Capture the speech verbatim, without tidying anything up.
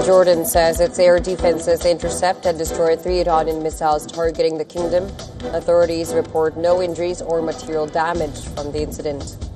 Jordan says its air defences intercept and destroy three Iranian missiles targeting the kingdom. Authorities report no injuries or material damage from the incident.